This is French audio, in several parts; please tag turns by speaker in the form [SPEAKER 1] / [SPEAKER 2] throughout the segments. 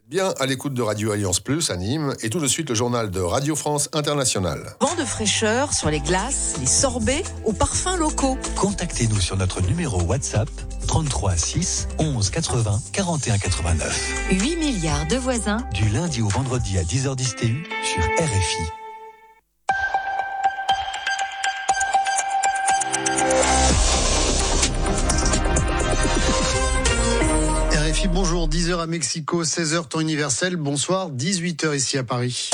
[SPEAKER 1] Bien à l'écoute de Radio Alliance Plus à Nîmes et tout de suite le journal de Radio France Internationale.
[SPEAKER 2] Vent de fraîcheur sur les glaces, les sorbets aux parfums locaux.
[SPEAKER 3] Contactez-nous sur notre numéro WhatsApp 33 6 11 80 41 89.
[SPEAKER 4] 8 milliards de voisins.
[SPEAKER 3] Du lundi au vendredi à 10h10 TU sur RFI.
[SPEAKER 5] Bonjour, 10h à Mexico, 16h temps universel, bonsoir, 18h ici à Paris.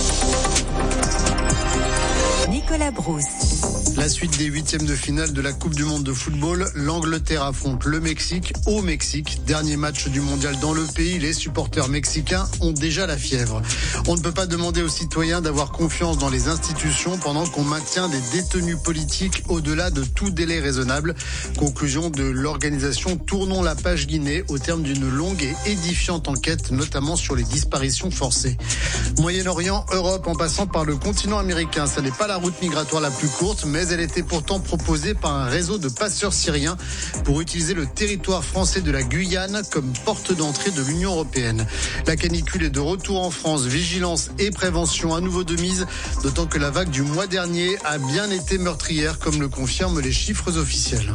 [SPEAKER 4] Nicolas Brousse.
[SPEAKER 5] La suite des huitièmes de finale de la Coupe du Monde de football, l'Angleterre affronte le Mexique au Mexique. Dernier match du mondial dans le pays, les supporters mexicains ont déjà la fièvre. On ne peut pas demander aux citoyens d'avoir confiance dans les institutions pendant qu'on maintient des détenus politiques au-delà de tout délai raisonnable. Conclusion de l'organisation Tournons la page Guinée au terme d'une longue et édifiante enquête, notamment sur les disparitions forcées. Moyen-Orient, Europe, en passant par le continent américain, ça n'est pas la route migratoire la plus courte, mais elle était pourtant proposée par un réseau de passeurs syriens pour utiliser le territoire français de la Guyane comme porte d'entrée de l'Union européenne. La canicule est de retour en France, vigilance et prévention à nouveau de mise, d'autant que la vague du mois dernier a bien été meurtrière, comme le confirment les chiffres officiels.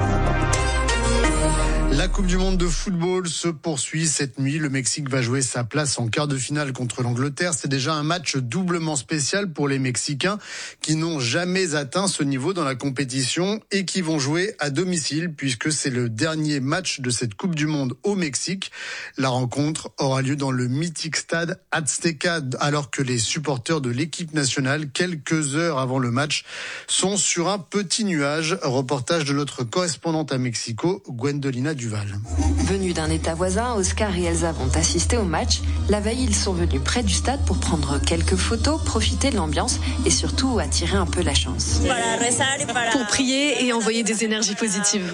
[SPEAKER 5] La Coupe du Monde de football se poursuit cette nuit. Le Mexique va jouer sa place en quart de finale contre l'Angleterre. C'est déjà un match doublement spécial pour les Mexicains qui n'ont jamais atteint ce niveau dans la compétition et qui vont jouer à domicile puisque c'est le dernier match de cette Coupe du Monde au Mexique. La rencontre aura lieu dans le mythique stade Azteca alors que les supporters de l'équipe nationale, quelques heures avant le match, sont sur un petit nuage. Reportage de notre correspondante à Mexico, Gwendolina Duval.
[SPEAKER 6] Venus d'un état voisin, Oscar et Elsa vont assister au match. La veille, ils sont venus près du stade pour prendre quelques photos, profiter de l'ambiance et surtout attirer un peu la chance.
[SPEAKER 7] Pour prier et envoyer des énergies positives.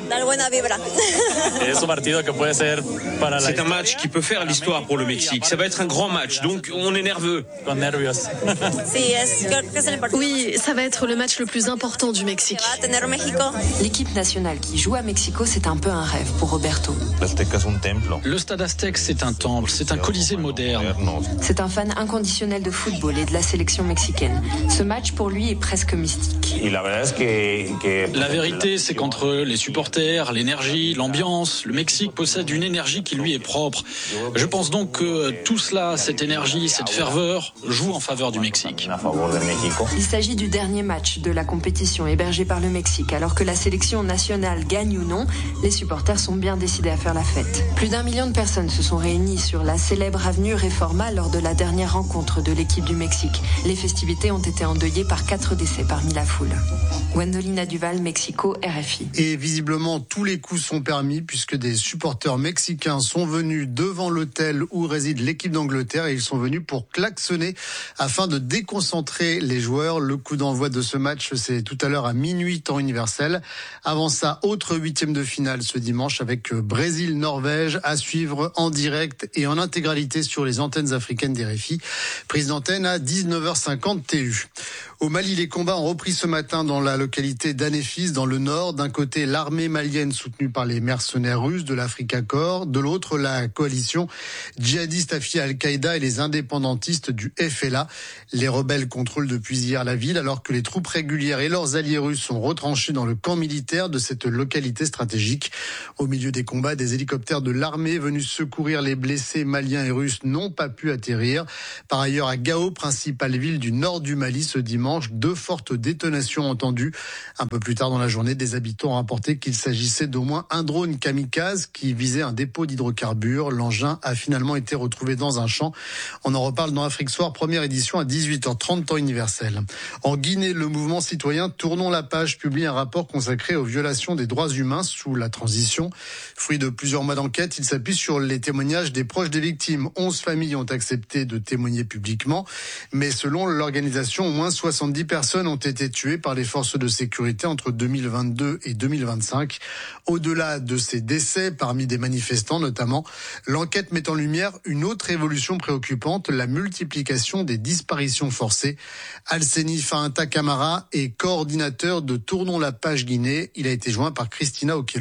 [SPEAKER 8] C'est un match qui peut faire l'histoire pour le Mexique. Ça va être un grand match, donc on est nerveux.
[SPEAKER 7] Oui, ça va être le match le plus important du Mexique.
[SPEAKER 6] L'équipe nationale qui joue à Mexico, c'est un peu un rêve pour Roberto.
[SPEAKER 9] Le stade Aztec, c'est un temple, c'est un colisée moderne.
[SPEAKER 6] C'est un fan inconditionnel de football et de la sélection mexicaine. Ce match, pour lui, est presque mystique.
[SPEAKER 9] La vérité, c'est qu'entre les supporters, l'énergie, l'ambiance, le Mexique possède une énergie qui lui est propre. Je pense donc que tout cela, cette énergie, cette ferveur, joue en faveur du Mexique.
[SPEAKER 6] Il s'agit du dernier match de la compétition hébergé par le Mexique. Alors que la sélection nationale gagne ou non, les supporters sont bien décidés à faire la fête. Plus d'1 million de personnes se sont réunies sur la célèbre avenue Reforma lors de la dernière rencontre de l'équipe du Mexique. Les festivités ont été endeuillées par 4 décès parmi la foule. Gwendolina Duval, Mexico, RFI.
[SPEAKER 5] Et visiblement, tous les coups sont permis puisque des supporters mexicains sont venus devant l'hôtel où réside l'équipe d'Angleterre et ils sont venus pour klaxonner afin de déconcentrer les joueurs. Le coup d'envoi de ce match, c'est tout à l'heure à minuit, temps universel. Avant ça, autre huitième de finale ce dimanche avec Brésil-Norvège à suivre en direct et en intégralité sur les antennes africaines d'RFI. Prise d'antenne à 19h50 TU. Au Mali, les combats ont repris ce matin dans la localité d'Anéfis, dans le nord. D'un côté, l'armée malienne soutenue par les mercenaires russes de l'Africa Corps. De l'autre, la coalition djihadiste affiliée à Al-Qaïda et les indépendantistes du FLA. Les rebelles contrôlent depuis hier la ville, alors que les troupes régulières et leurs alliés russes sont retranchés dans le camp militaire de cette localité stratégique. Au milieu des combats, des hélicoptères de l'armée venus secourir les blessés maliens et russes n'ont pas pu atterrir. Par ailleurs, à Gao, principale ville du nord du Mali, ce dimanche, 2 fortes détonations entendues. Un peu plus tard dans la journée, des habitants ont rapporté qu'il s'agissait d'au moins un drone kamikaze qui visait un dépôt d'hydrocarbures. L'engin a finalement été retrouvé dans un champ. On en reparle dans Afrique Soir, première édition à 18h30 temps universel. En Guinée, le mouvement citoyen Tournons la page publie un rapport consacré aux violations des droits humains sous la transition. Fruit de plusieurs mois d'enquête, il s'appuie sur les témoignages des proches des victimes. 11 familles ont accepté de témoigner publiquement, mais selon l'organisation, au moins 70 personnes ont été tuées par les forces de sécurité entre 2022 et 2025. Au-delà de ces décès, parmi des manifestants notamment, l'enquête met en lumière une autre évolution préoccupante, la multiplication des disparitions forcées. Alseni Fainta Camara est coordinateur de Tournons la page Guinée. Il a été joint par Christina Okello.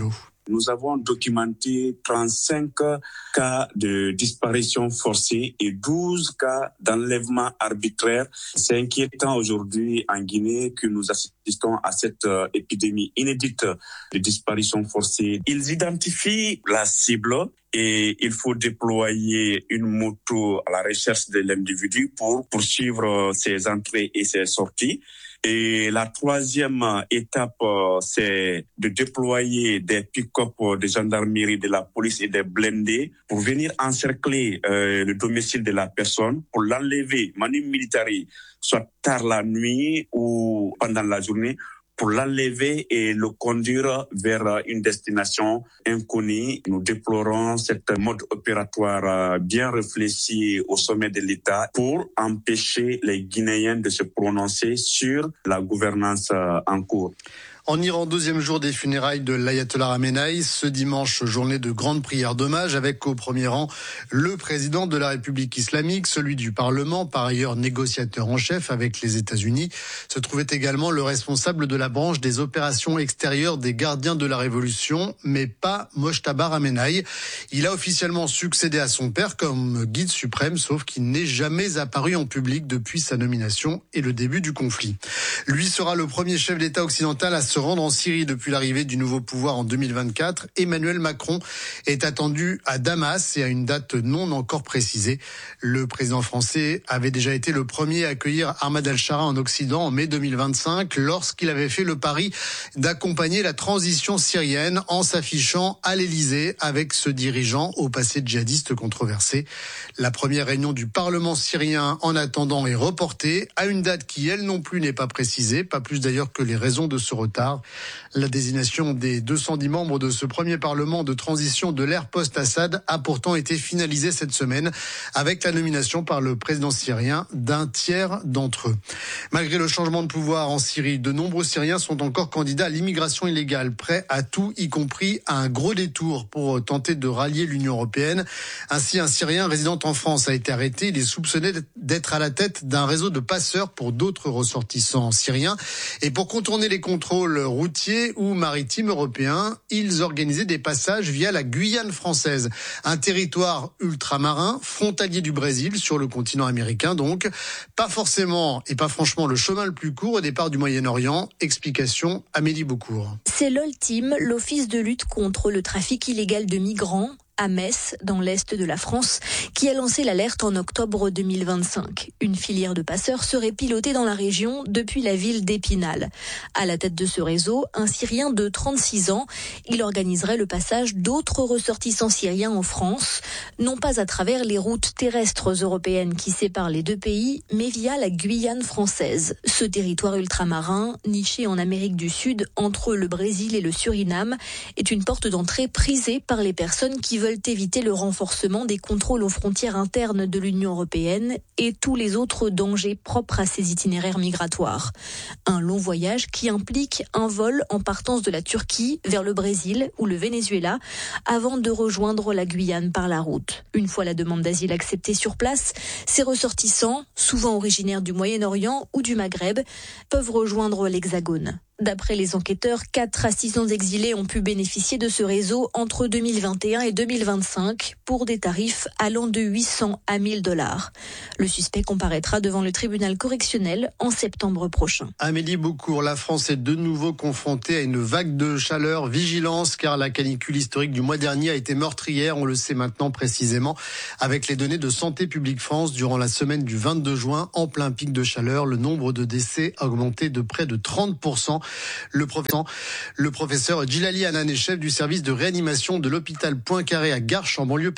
[SPEAKER 10] Nous avons documenté 35 cas de disparition forcée et 12 cas d'enlèvement arbitraire. C'est inquiétant aujourd'hui en Guinée que nous assistons à cette épidémie inédite de disparition forcée. Ils identifient la cible et il faut déployer une moto à la recherche de l'individu pour poursuivre ses entrées et ses sorties. Et la troisième étape, c'est de déployer des pick-up de gendarmerie, de la police et des blindés pour venir encercler le domicile de la personne, pour l'enlever, manu militari, soit tard la nuit ou pendant la journée, pour l'enlever et le conduire vers une destination inconnue. Nous déplorons cette mode opératoire bien réfléchi au sommet de l'État pour empêcher les Guinéens de se prononcer sur la gouvernance en cours.
[SPEAKER 5] En Iran, deuxième jour des funérailles de l'Ayatollah Khamenei. Ce dimanche, journée de grande prière d'hommage avec au premier rang le président de la République islamique, celui du Parlement, par ailleurs négociateur en chef avec les États-Unis. Se trouvait également le responsable de la branche des opérations extérieures des gardiens de la Révolution, mais pas Mojtaba Khamenei. Il a officiellement succédé à son père comme guide suprême, sauf qu'il n'est jamais apparu en public depuis sa nomination et le début du conflit. Lui sera le premier chef d'État occidental à se rendre en Syrie depuis l'arrivée du nouveau pouvoir en 2024. Emmanuel Macron est attendu à Damas et à une date non encore précisée. Le président français avait déjà été le premier à accueillir Ahmad al-Shara en Occident en mai 2025 lorsqu'il avait fait le pari d'accompagner la transition syrienne en s'affichant à l'Élysée avec ce dirigeant au passé djihadiste controversé. La première réunion du Parlement syrien en attendant est reportée à une date qui elle non plus n'est pas précisée, pas plus d'ailleurs que les raisons de ce retard. La désignation des 210 membres de ce premier parlement de transition de l'ère post-Assad a pourtant été finalisée cette semaine avec la nomination par le président syrien d'un tiers d'entre eux. Malgré le changement de pouvoir en Syrie, de nombreux Syriens sont encore candidats à l'immigration illégale, prêts à tout, y compris à un gros détour pour tenter de rallier l'Union européenne. Ainsi, un Syrien résidant en France a été arrêté. Il est soupçonné d'être à la tête d'un réseau de passeurs pour d'autres ressortissants syriens. Et pour contourner les contrôles routiers ou maritimes européens, ils organisaient des passages via la Guyane française, un territoire ultramarin, frontalier du Brésil, sur le continent américain donc. Pas forcément et pas franchement le chemin le plus court au départ du Moyen-Orient. Explication, Amélie Beaucourt.
[SPEAKER 11] C'est l'OLTIM, l'Office de lutte contre le trafic illégal de migrants, à Metz, dans l'est de la France, qui a lancé l'alerte en octobre 2025. Une filière de passeurs serait pilotée dans la région depuis la ville d'Épinal. À la tête de ce réseau, un Syrien de 36 ans. Il organiserait le passage d'autres ressortissants syriens en France, non pas à travers les routes terrestres européennes qui séparent les deux pays, mais via la Guyane française. Ce territoire ultramarin, niché en Amérique du Sud, entre le Brésil et le Suriname, est une porte d'entrée prisée par les personnes qui veulent éviter le renforcement des contrôles aux frontières internes de l'Union européenne et tous les autres dangers propres à ces itinéraires migratoires. Un long voyage qui implique un vol en partance de la Turquie vers le Brésil ou le Venezuela avant de rejoindre la Guyane par la route. Une fois la demande d'asile acceptée sur place, ces ressortissants, souvent originaires du Moyen-Orient ou du Maghreb, peuvent rejoindre l'Hexagone. D'après les enquêteurs, 4 assistants exilés ont pu bénéficier de ce réseau entre 2021 et 2025 pour des tarifs allant de 800 à 1 000 $. Le suspect comparaîtra devant le tribunal correctionnel en septembre prochain.
[SPEAKER 5] Amélie Beaucourt, la France est de nouveau confrontée à une vague de chaleur. Vigilance, car la canicule historique du mois dernier a été meurtrière, on le sait maintenant précisément, avec les données de Santé publique France. Durant la semaine du 22 juin, en plein pic de chaleur, le nombre de décès a augmenté de près de 30%. Le professeur Djilali Hanan est chef du service de réanimation de l'hôpital Poincaré à Garches en banlieue